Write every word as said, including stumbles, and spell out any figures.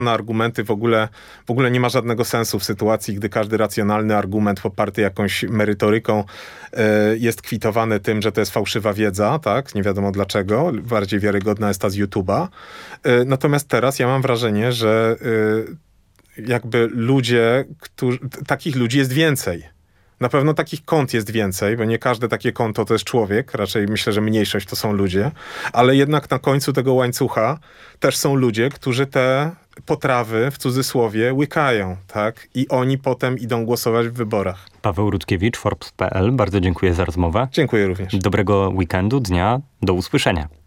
Na argumenty w ogóle, w ogóle nie ma żadnego sensu w sytuacji, gdy każdy racjonalny argument poparty jakąś merytoryką y, jest kwitowany tym, że to jest fałszywa wiedza, tak? Nie wiadomo dlaczego. Bardziej wiarygodna jest ta z YouTube'a. Y, natomiast teraz ja mam wrażenie, że y, jakby ludzie, którzy, takich ludzi jest więcej. Na pewno takich kont jest więcej, bo nie każde takie konto to jest człowiek, raczej myślę, że mniejszość to są ludzie, ale jednak na końcu tego łańcucha też są ludzie, którzy te potrawy, w cudzysłowie, łykają, tak? I oni potem idą głosować w wyborach. Paweł Rutkiewicz, Forbes kropka p l. Bardzo dziękuję za rozmowę. Dziękuję również. Dobrego weekendu, dnia. Do usłyszenia.